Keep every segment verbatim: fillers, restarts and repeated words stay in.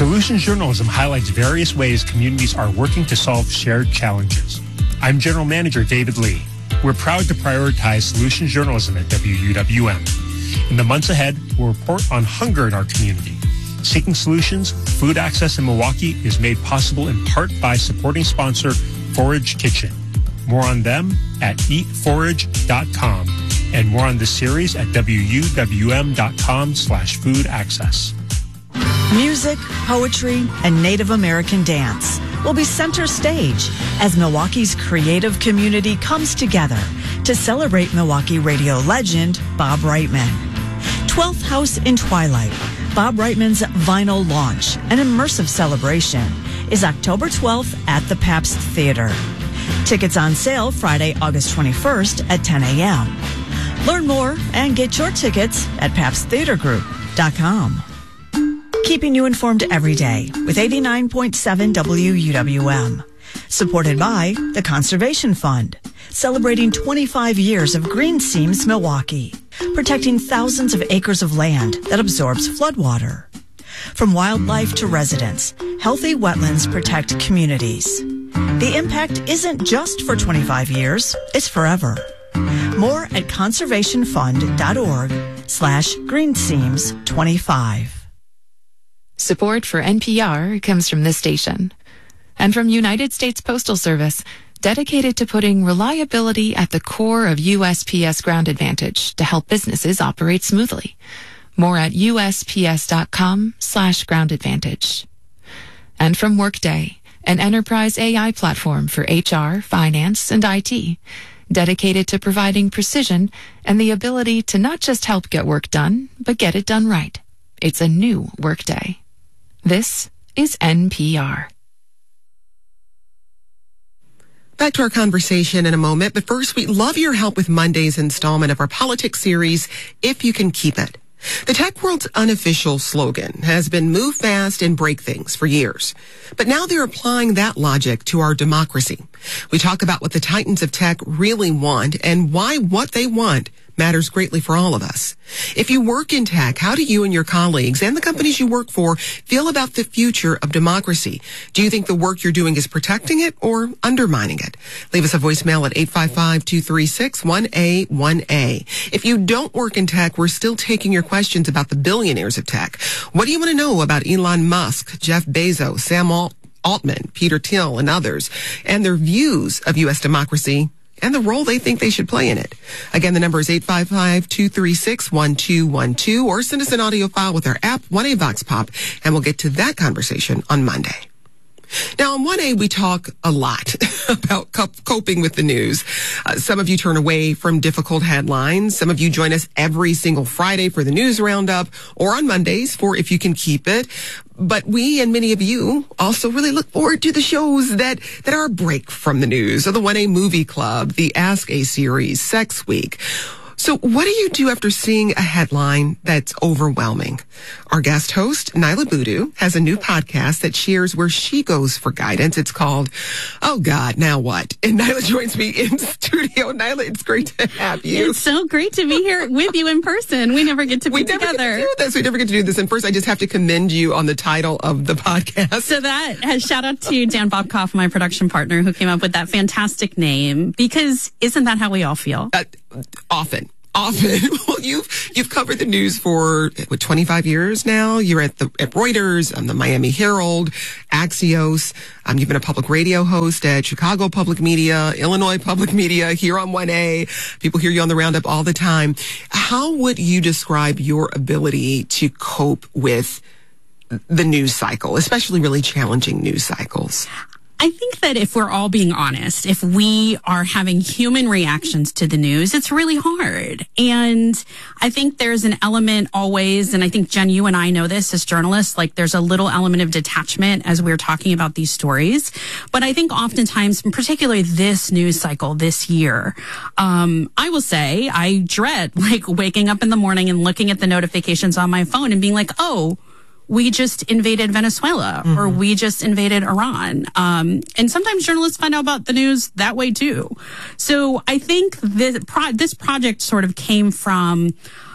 Solutions Journalism highlights various ways communities are working to solve shared challenges. I'm General Manager David Lee. We're proud to prioritize solutions journalism at W U W M. In the months ahead, we'll report on hunger in our community. Seeking Solutions, food access in Milwaukee is made possible in part by supporting sponsor Forage Kitchen. More on them at eat forage dot com and more on this series at W U W M dot com slash food access. Music, poetry, and Native American dance will be center stage as Milwaukee's creative community comes together to celebrate Milwaukee radio legend Bob Reitman. twelfth House in Twilight, Bob Reitman's vinyl launch, an immersive celebration, is October twelfth at the Pabst Theater. Tickets on sale Friday, August twenty-first at ten a.m. Learn more and get your tickets at pabst theater group dot com. Keeping you informed every day with eighty-nine point seven W U W M. Supported by the Conservation Fund, celebrating twenty-five years of Green Seams Milwaukee, protecting thousands of acres of land that absorbs floodwater. From wildlife to residents, healthy wetlands protect communities. The impact isn't just for twenty-five years, it's forever. More at conservation fund dot org slash greenseams twenty-five. Support for N P R comes from this station and from United States Postal Service, dedicated to putting reliability at the core of U S P S Ground Advantage to help businesses operate smoothly. More at U S P S dot com slash ground advantage. And from Workday, an enterprise A I platform for H R, finance, and I T, dedicated to providing precision and the ability to not just help get work done, but get it done right. It's a new Workday. This is N P R. Back to our conversation in a moment, but first, we'd love your help with Monday's installment of our politics series, If You Can Keep It. The tech world's unofficial slogan has been move fast and break things for years. But now they're applying that logic to our democracy. We talk about what the titans of tech really want and why what they want matters greatly for all of us. If you work in tech, how do you and your colleagues and the companies you work for feel about the future of democracy? Do you think the work you're doing is protecting it or undermining it? Leave us a voicemail at eight five five, two three six, one A one A. If you don't work in tech, we're still taking your questions about the billionaires of tech. What do you want to know about Elon Musk, Jeff Bezos, Sam Alt- Altman, Peter Thiel, and others, and their views of U S democracy and the role they think they should play in it? Again, the number is eight five five, two three six, one two one two, or send us an audio file with our app, one A Vox Pop, and we'll get to that conversation on Monday. Now, on one A, we talk a lot about coping with the news. Uh, some of you turn away from difficult headlines. Some of you join us every single Friday for the news roundup or on Mondays for If You Can Keep It. But we and many of you also really look forward to the shows that, that are a break from the news, or the one A Movie Club, the Ask A series, Sex Week. So what do you do after seeing a headline that's overwhelming? Our guest host, Niala Boodoo, has a new podcast that shares where she goes for guidance. It's called, Oh God, Now What? And Niala joins me in studio. Niala, it's great to have you. It's so great to be here with you in person. We never get to be we never together. Get to do this. We never get to do this. And first, I just have to commend you on the title of the podcast. So that has shout out to Dan Bobkoff, my production partner, who came up with that fantastic name, because isn't that how we all feel? Uh, often. Often. Well, you've, you've covered the news for, what, twenty-five years now? You're at the, at Reuters, um, the Miami Herald, Axios. Um, you've been a public radio host at Chicago Public Media, Illinois Public Media, here on one A. People hear you on the roundup all the time. How would you describe your ability to cope with the news cycle, especially really challenging news cycles? I think that if we're all being honest, if we are having human reactions to the news, it's really hard. And I think there's an element always, and I think, Jen, you and I know this as journalists, like there's a little element of detachment as we're talking about these stories. But I think oftentimes, particularly this news cycle this year, um, I will say I dread like waking up in the morning and looking at the notifications on my phone and being like, oh, we just invaded Venezuela, mm-hmm. or we just invaded Iran. Um, and sometimes journalists find out about the news that way too. So I think this, pro- this project sort of came from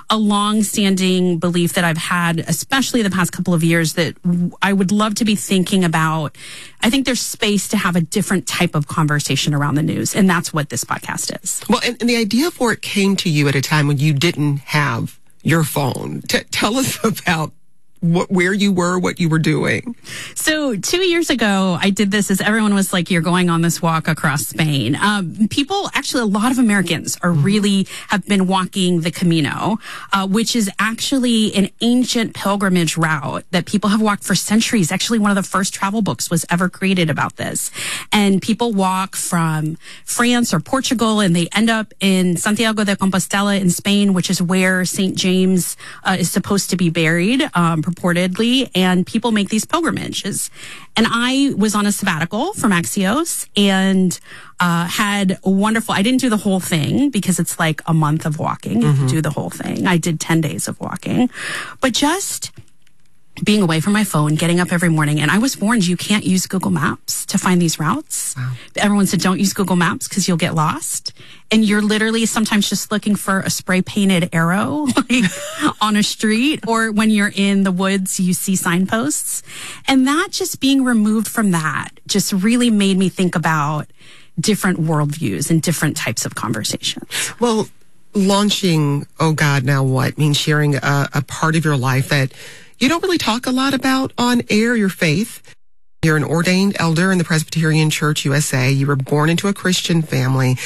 a long-standing belief that I've had, especially the past couple of years, that I would love to be thinking about. I think there's space to have a different type of conversation around the news, and that's what this podcast is. Well, and, and the idea for it came to you at a time when you didn't have your phone. T- tell us about What, where you were, what you were doing. So two years ago, I did this as everyone was like, you're going on this walk across Spain. Um, people, actually, a lot of Americans are really have been walking the Camino, uh, which is actually an ancient pilgrimage route that people have walked for centuries. Actually, one of the first travel books was ever created about this. And people walk from France or Portugal, and they end up in Santiago de Compostela in Spain, which is where Saint James uh, is supposed to be buried. Um, purportedly, and people make these pilgrimages. And I was on a sabbatical from Axios and uh, had a wonderful, I didn't do the whole thing because it's like a month of walking. Mm-hmm. You do the whole thing. I did ten days of walking, but just being away from my phone, getting up every morning. And I was warned you can't use Google Maps to find these routes. Wow. Everyone said, don't use Google Maps because you'll get lost. And you're literally sometimes just looking for a spray painted arrow like on a street, or when you're in the woods, you see signposts. And that just being removed from that just really made me think about different worldviews and different types of conversations. Well, launching Oh God, Now What means sharing a, a part of your life that you don't really talk a lot about on air, your faith. You're an ordained elder in the Presbyterian Church U S A. You were born into a Christian family.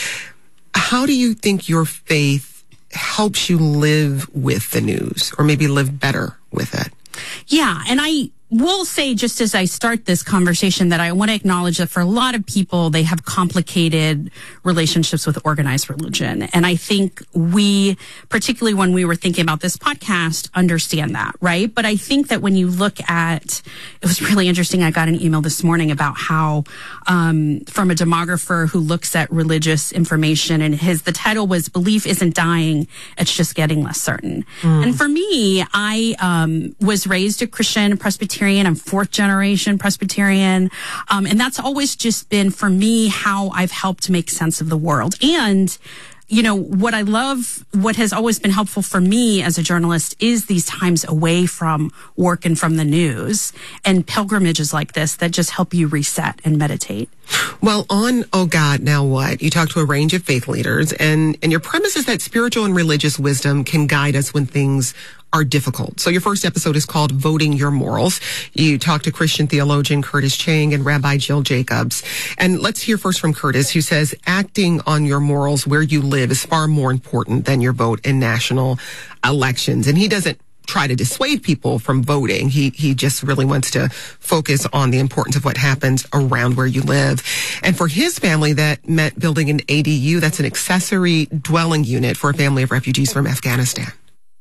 How do you think your faith helps you live with the news, or maybe live better with it? Yeah, and I will say, just as I start this conversation, that I want to acknowledge that for a lot of people, they have complicated relationships with organized religion. And I think we, particularly when we were thinking about this podcast, understand that, right? But I think that when you look at, it was really interesting. I got an email this morning about how, um, from a demographer who looks at religious information, and his, the title was Belief Isn't Dying, It's Just Getting Less Certain. Mm. And for me, I, um, was raised a Christian Presbyterian. I'm fourth generation Presbyterian. Um, and that's always just been, for me, how I've helped make sense of the world. And, you know, what I love, what has always been helpful for me as a journalist is these times away from work and from the news, and pilgrimages like this that just help you reset and meditate. Well, on Oh God, Now What, you talk to a range of faith leaders, and, and your premise is that spiritual and religious wisdom can guide us when things are difficult. So your first episode is called Voting Your Morals. You talk to Christian theologian Curtis Chang and Rabbi Jill Jacobs. And let's hear first from Curtis, who says acting on your morals where you live is far more important than your vote in national elections. And he doesn't try to dissuade people from voting. He he just really wants to focus on the importance of what happens around where you live. And for his family, that meant building an A D U. That's an accessory dwelling unit for a family of refugees from Afghanistan.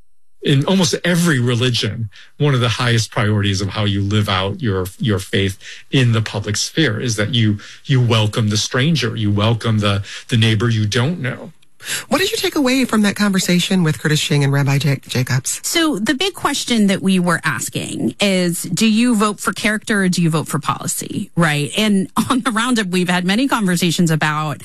In almost every religion, one of the highest priorities of how you live out your your faith in the public sphere is that you you welcome the stranger, you welcome the the neighbor you don't know. What did you take away from that conversation with Curtis Chang and Rabbi J- Jacobs? So the big question that we were asking is, do you vote for character or do you vote for policy, right? And on the roundup, we've had many conversations about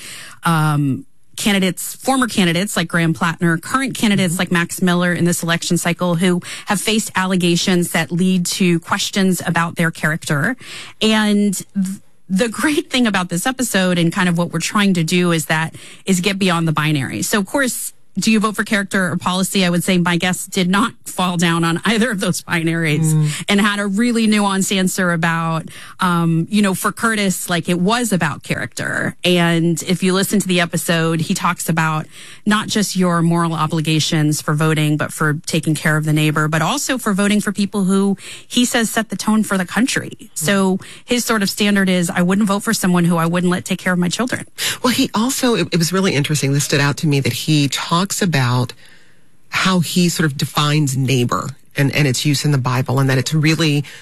um candidates, former candidates like Graham Plattner, current candidates like Max Miller in this election cycle, who have faced allegations that lead to questions about their character. And th- the great thing about this episode, and kind of what we're trying to do, is that is get beyond the binary. So of course, do you vote for character or policy? I would say my guest did not fall down on either of those binaries, mm. and had a really nuanced answer about, um, you know, for Curtis, like, it was about character. And if you listen to the episode, he talks about not just your moral obligations for voting, but for taking care of the neighbor, but also for voting for people who he says set the tone for the country. Mm. So his sort of standard is, I wouldn't vote for someone who I wouldn't let take care of my children. Well, he also, it, it was really interesting. This stood out to me that he talked about how he sort of defines neighbor and, and its use in the Bible, and that it's really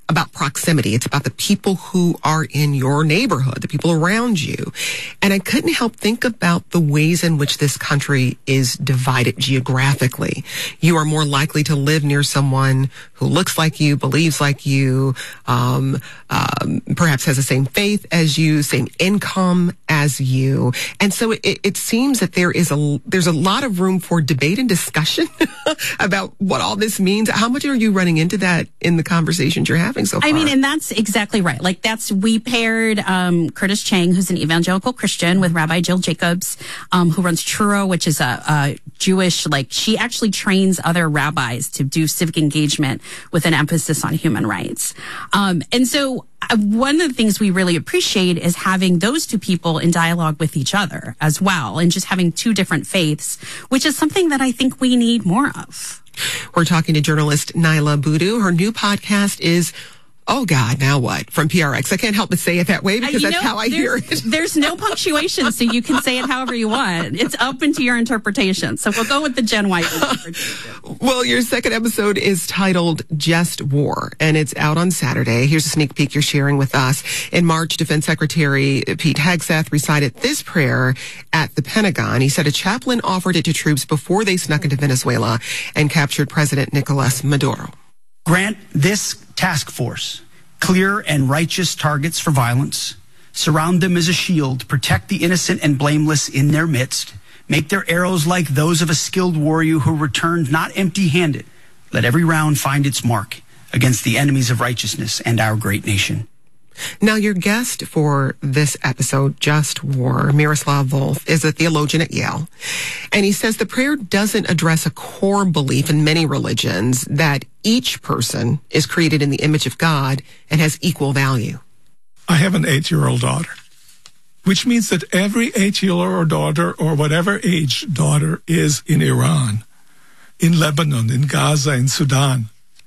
about proximity. It's about the people who are in your neighborhood, the people around you. And I couldn't help think about the ways in which this country is divided geographically. You are more likely to live near someone who looks like you, believes like you, um, um, perhaps has the same faith as you, same income as you. And so it, it seems that there is a, there's a lot of room for debate and discussion about what all this means. How much are you running into that in the conversations you're having so far? I mean, and that's exactly right. Like that's, we paired, um, Curtis Chang, who's an evangelical Christian, with Rabbi Jill Jacobs, um, who runs Truro, which is a, a Jewish, like she actually trains other rabbis to do civic engagement with an emphasis on human rights. Um, and so uh, one of the things we really appreciate is having those two people in dialogue with each other as well, and just having two different faiths, which is something that I think we need more of. We're talking to journalist Niala Boodoo. Her new podcast is Oh God, Now What? From P R X. I can't help but say it that way because uh, that's know, how I hear it. There's no punctuation, so you can say it however you want. It's open to your interpretation. So we'll go with the Jen White interpretation. Well, your second episode is titled Just War, and it's out on Saturday. Here's a sneak peek you're sharing with us. In March, Defense Secretary Pete Hegseth recited this prayer at the Pentagon. He said a chaplain offered it to troops before they snuck into Venezuela and captured President Nicolas Maduro. Grant this task force clear and righteous targets for violence, surround them as a shield, protect the innocent and blameless in their midst, make their arrows like those of a skilled warrior who returned not empty-handed. Let every round find its mark against the enemies of righteousness and our great nation. Now, your guest for this episode, Just War, Miroslav Volf, is a theologian at Yale. And he says the prayer doesn't address a core belief in many religions that each person is created in the image of God and has equal value. I have an eight-year-old daughter, which means that every eight-year-old daughter or whatever age daughter is in Iran, in Lebanon, in Gaza, in Sudan,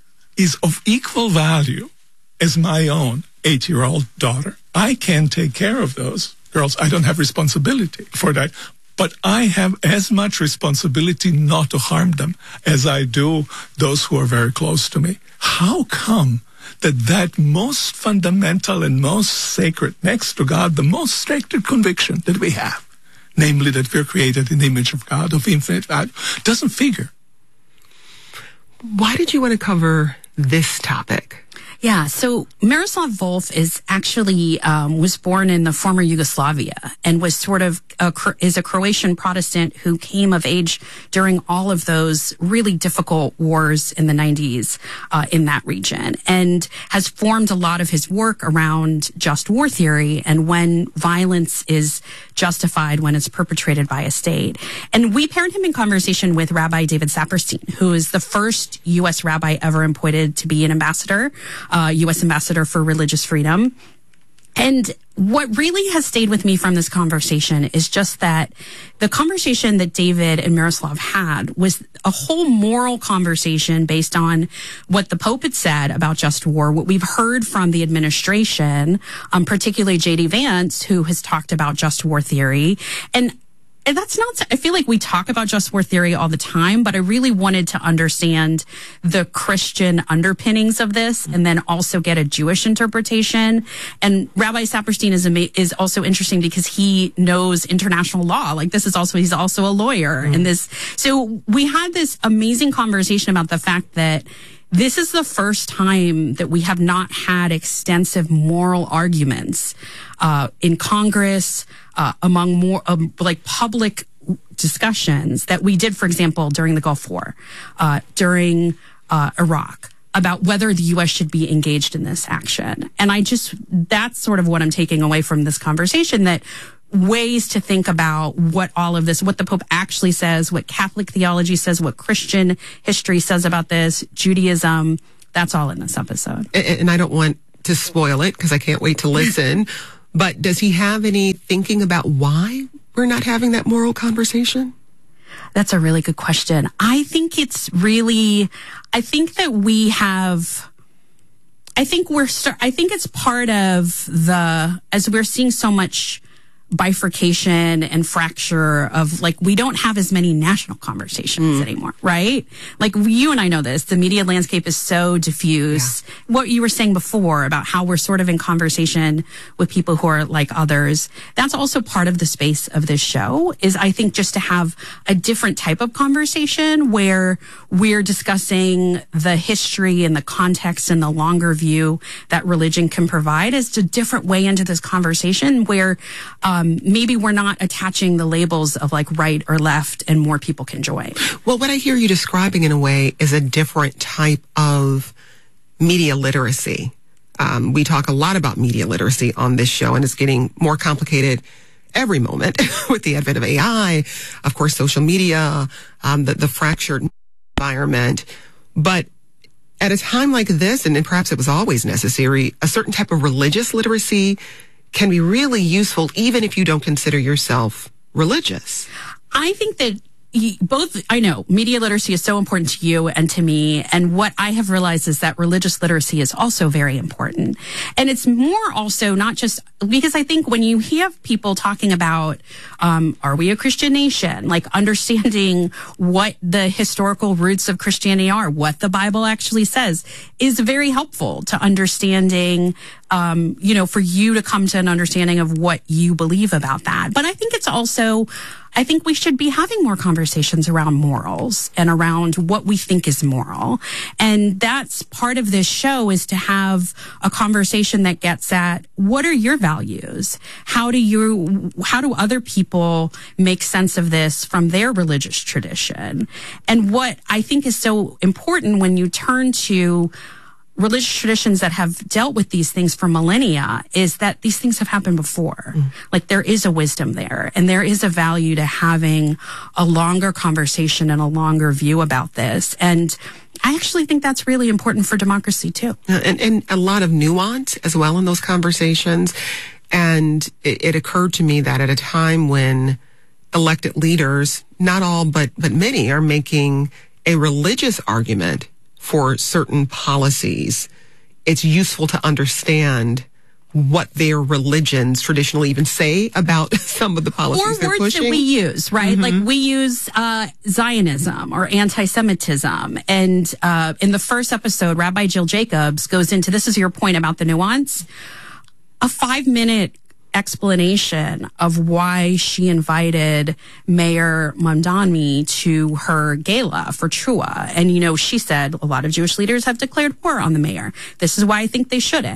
is of equal value as my own eight-year-old daughter. I can take care of those girls. I don't have responsibility for that. But I have as much responsibility not to harm them as I do those who are very close to me. How come that that most fundamental and most sacred, next to God, the most sacred conviction that we have, namely that we're created in the image of God, of infinite value, doesn't figure? Why did you want to cover this topic? Yeah, so Miroslav Volf is actually um, was born in the former Yugoslavia and was sort of a, is a Croatian Protestant who came of age during all of those really difficult wars in the nineties uh, in that region, and has formed a lot of his work around just war theory and when violence is justified when it's perpetrated by a state. And we paired him in conversation with Rabbi David Saperstein, who is the first U S rabbi ever appointed to be an ambassador. Uh, U S ambassador for religious freedom. And what really has stayed with me from this conversation is just that the conversation that David and Miroslav had was a whole moral conversation based on what the Pope had said about just war, what we've heard from the administration, um, particularly J D Vance, who has talked about just war theory. And And that's not, I feel like we talk about just war theory all the time, but I really wanted to understand the Christian underpinnings of this and then also get a Jewish interpretation. And Rabbi Saperstein is, is also interesting because he knows international law. Like this is also, he's also a lawyer. Mm. And this, so we had this amazing conversation about the fact that this is the first time that we have not had extensive moral arguments uh, in Congress, uh, among more um, like public discussions that we did, for example, during the Gulf War, uh, during uh, Iraq, about whether the U S should be engaged in this action. And I just, that's sort of what I'm taking away from this conversation, that ways to think about what all of this, what the Pope actually says, what Catholic theology says, what Christian history says about this, Judaism, that's all in this episode. And, and I don't want to spoil it because I can't wait to listen, but does he have any thinking about why we're not having that moral conversation? That's a really good question. I think it's really, I think that we have, I think we're, I think it's part of the, as we're seeing so much bifurcation and fracture of like, we don't have as many national conversations mm. anymore, right? Like you and I know this, the media landscape is so diffuse. Yeah. What you were saying before about how we're sort of in conversation with people who are like others, that's also part of the space of this show, is I think just to have a different type of conversation where we're discussing the history and the context and the longer view that religion can provide is a different way into this conversation where um, maybe we're not attaching the labels of like right or left and more people can join. Well, what I hear you describing in a way is a different type of media literacy. Um, we talk a lot about media literacy on this show, and it's getting more complicated every moment with the advent of A I, of course, social media, um, the, the fractured environment. But at a time like this, and perhaps it was always necessary, a certain type of religious literacy can be really useful even if you don't consider yourself religious. I think that both, I know media literacy is so important to you and to me. And what I have realized is that religious literacy is also very important. And it's more also not just because I think when you have people talking about, um, are we a Christian nation? Like understanding what the historical roots of Christianity are, what the Bible actually says is very helpful to understanding, um, you know, for you to come to an understanding of what you believe about that. But I think it's also, I think we should be having more conversations around morals and around what we think is moral. And that's part of this show, is to have a conversation that gets at what are your values? How do you, how do other people make sense of this from their religious tradition? And what I think is so important when you turn to religious traditions that have dealt with these things for millennia is that these things have happened before. Mm. Like there is a wisdom there, and there is a value to having a longer conversation and a longer view about this. And I actually think that's really important for democracy too. And, and a lot of nuance as well in those conversations. And it, it occurred to me that at a time when elected leaders, not all, but, but many, are making a religious argument for certain policies, it's useful to understand what their religions traditionally even say about some of the policies or they're words pushing. That we use, right? Mm-hmm. Like we use uh, Zionism or anti-Semitism. And uh, in the first episode, Rabbi Jill Jacobs goes into, this is your point about the nuance, a five-minute explanation of why she invited Mayor Mamdani to her gala for Trua. And, you know, she said a lot of Jewish leaders have declared war on the mayor. This is why I think they shouldn't.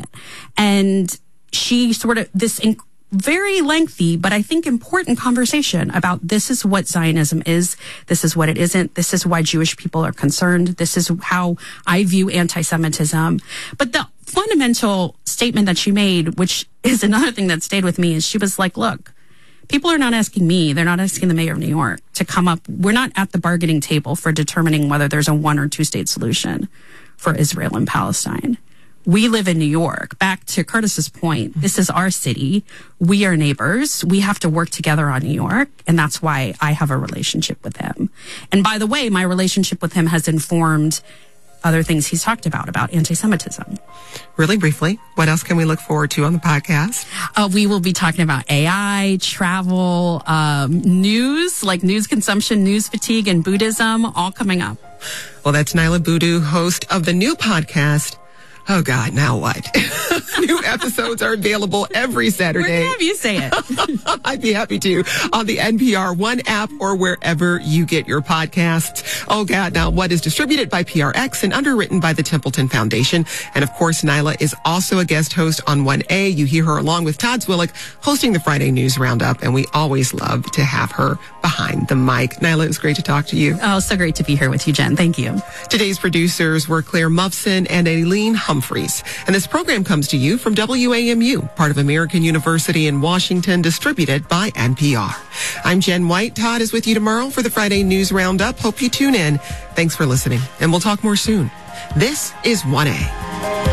And she sort of, this inc- very lengthy, but I think important conversation about this is what Zionism is. This is what it isn't. This is why Jewish people are concerned. This is how I view anti-Semitism. But the fundamental statement that she made, which is another thing that stayed with me, is she was like, look, people are not asking me, they're not asking the mayor of New York to come up. We're not at the bargaining table for determining whether there's a one or two state solution for Israel and Palestine. We live in New York. Back to Curtis's point, this is our city. We are neighbors. We have to work together on New York. And that's why I have a relationship with him. And by the way, my relationship with him has informed other things he's talked about, about anti-Semitism. Really briefly, what else can we look forward to on the podcast? Uh, we will be talking about A I, travel, um, news, like news consumption, news fatigue, and Buddhism, all coming up. Well, that's Niala Boodhoo, host of the new podcast, Oh, God, now what? New episodes are available every Saturday. We're going to have you say it. I'd be happy to. On the N P R One app or wherever you get your podcasts. Oh, God, now what is distributed by P R X and underwritten by the Templeton Foundation. And, of course, Niala is also a guest host on one A. You hear her along with Todd Zwillich hosting the Friday News Roundup, and we always love to have her behind the mic. Niala, it was great to talk to you. Oh, so great to be here with you, Jen. Thank you. Today's producers were Claire Muffson and Aileen Humphreys. And this program comes to you from W A M U, part of American University in Washington, distributed by N P R. I'm Jen White. Todd is with you tomorrow for the Friday News Roundup. Hope you tune in. Thanks for listening, and we'll talk more soon. This is one A.